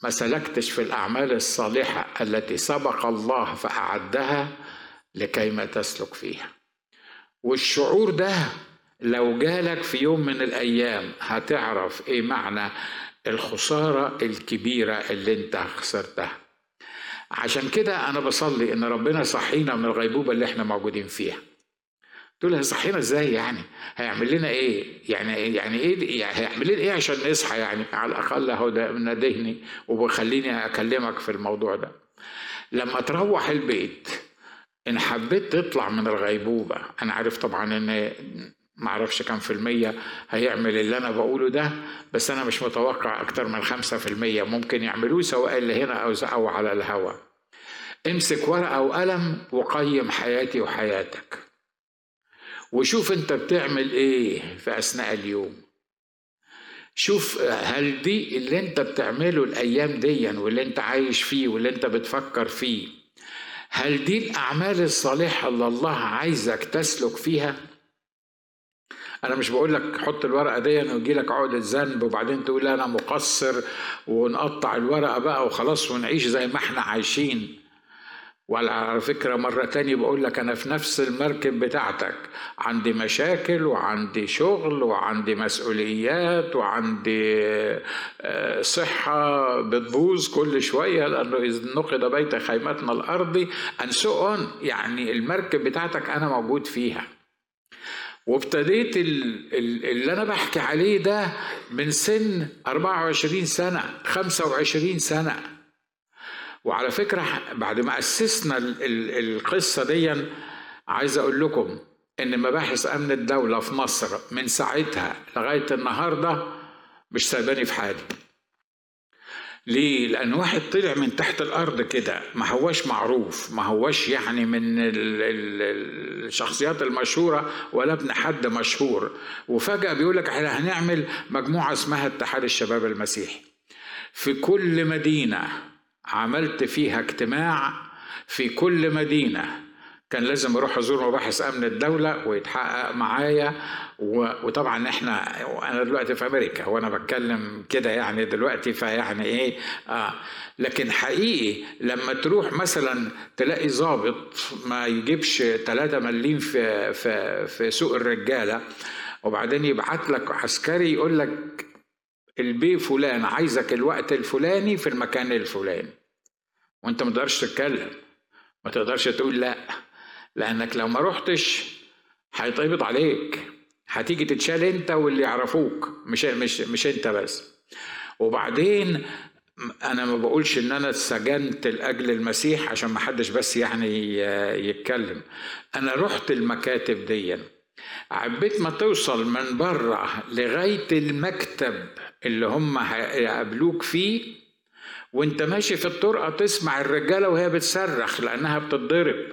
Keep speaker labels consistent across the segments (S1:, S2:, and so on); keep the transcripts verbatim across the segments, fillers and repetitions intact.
S1: ما سلكتش في الأعمال الصالحة التي سبق الله فأعدها لكي ما تسلك فيها. والشعور ده لو جالك في يوم من الأيام هتعرف إيه معنى الخسارة الكبيرة اللي انت خسرتها. عشان كده أنا بصلي إن ربنا يصحينا من الغيبوبة اللي احنا موجودين فيها. تقول هيصحينا ازاي يعني؟ هيعمل لنا ايه؟ يعني يعني ايه يعني هيعمل لنا ايه عشان نصحى يعني؟ على الأقل هو ده ندهني وبخليني أكلمك في الموضوع ده. لما تروح البيت إن حبيت تطلع من الغيبوبة، أنا عارف طبعا إن معرفش كم في المية هيعمل اللي أنا بقوله ده، بس أنا مش متوقع أكتر من خمسة في المية ممكن يعملوه، سواء اللي هنا أو أو على الهوا. امسك ورقة وقلم وقيم حياتي وحياتك، وشوف أنت بتعمل إيه في أثناء اليوم. شوف هل دي اللي أنت بتعمله الأيام دي واللي أنت عايش فيه واللي أنت بتفكر فيه، هل دي الأعمال الصالحة اللي الله عايزك تسلك فيها؟ أنا مش بقول لك حط الورقة دي ويجي لك عقدة ذنب وبعدين تقول أنا مقصر ونقطع الورقة بقى وخلاص ونعيش زي ما احنا عايشين. وعلى فكرة مرة تانية بقول لك أنا في نفس المركب بتاعتك، عندي مشاكل وعندي شغل وعندي مسؤوليات وعندي صحة بتبوظ كل شوية، لأنه إذ نقض بيت خيمتنا الأرضي أنسؤن، يعني المركب بتاعتك أنا موجود فيها. وابتديت اللي أنا بحكي عليه ده من سن أربعة وعشرين سنة خمسة وعشرين سنة. وعلى فكرة بعد ما أسسنا القصة دي، عايز أقول لكم إن مباحث أمن الدولة في مصر من ساعتها لغاية النهاردة مش سايباني في حالي. ليه؟ لأن واحد طلع من تحت الأرض كده، ما هواش معروف، ما هواش يعني من الشخصيات المشهورة ولا ابن حد مشهور، وفجأة بيقولك احنا هنعمل مجموعة اسمها اتحاد الشباب المسيحي. في كل مدينة عملت فيها اجتماع، في كل مدينة كان لازم اروح ازور مباحث امن الدولة ويتحقق معايا. وطبعا احنا وانا دلوقتي في امريكا وانا بتكلم كده يعني دلوقتي، فيعني ايه اه لكن حقيقي لما تروح مثلا تلاقي ضابط ما يجيبش ثلاثة مليم في في في سوق الرجالة، وبعدين يبعت لك عسكري يقول لك البي فلان عايزك الوقت الفلاني في المكان الفلاني، وانت ما تقدرش تتكلم، ما تقدرش تقول لا، لانك لو ما رحتش هيتقبض عليك، هتيجي تتشال انت واللي يعرفوك، مش مش مش انت بس. وبعدين انا ما بقولش ان انا اتسجنت لاجل المسيح عشان ما حدش بس يعني يتكلم، انا رحت المكاتب دي، عبيت ما توصل من بره لغاية المكتب اللي هم هيقابلوك فيه، وانت ماشي في الطرقة تسمع الرجالة وهي بتصرخ لأنها بتتضرب.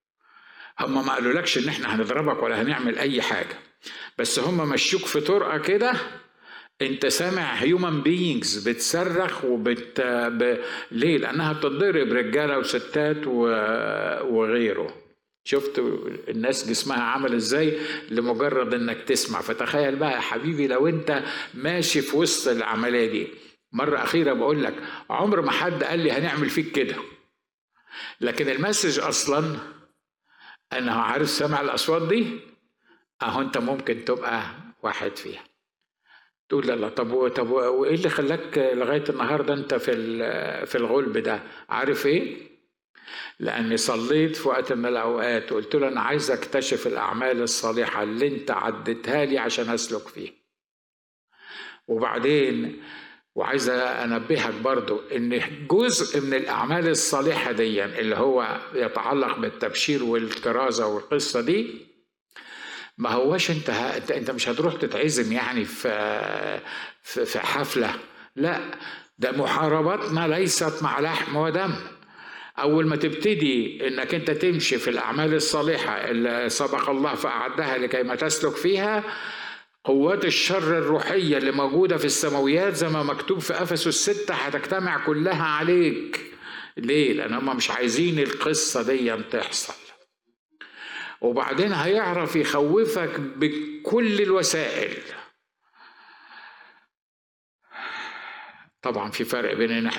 S1: هم ما قالوا لكش ان احنا هنضربك ولا هنعمل اي حاجة، بس هم مشوك في طرقة كده انت سامع هيومن بينجز بتصرخ وبت ب... ليه؟ لأنها بتتضرب، رجالة وستات و... وغيره. شفت الناس جسمها عمل ازاي لمجرد انك تسمع. فتخيل بقى يا حبيبي لو انت ماشي في وسط العملية دي. مرة أخيرة بقول لك عمر ما حد قال لي هنعمل فيك كده، لكن المسج أصلا أنا عارف سمع الأصوات دي، أهو أنت ممكن تبقى واحد فيها. تقول لا لا طب طب وإيه اللي خلاك لغاية النهاردة أنت في في الغلب ده؟ عارف إيه؟ لأني صليت في وقت من الأوقات وقلت له أنا عايز أكتشف الأعمال الصالحة اللي أنت عدتها لي عشان أسلك فيها. وبعدين وعايز أنبهك برضو إن جزء من الأعمال الصالحة دي اللي هو يتعلق بالتبشير والكرازة والقصة دي، ما هوش أنت أنت مش هتروح تتعزم يعني في في حفلة، لا، ده محاربتنا ليست مع لحم ودم. أول ما تبتدي إنك أنت تمشي في الأعمال الصالحة اللي سبق الله فأعدها لكي ما تسلك فيها، قوات الشر الروحية اللي موجودة في السماويات زي ما مكتوب في أفسس الستة هتجتمع كلها عليك. ليه؟ لأن هم مش عايزين القصة دي تحصل. وبعدين هيعرف يخوفك بكل الوسائل. طبعا في فرق بين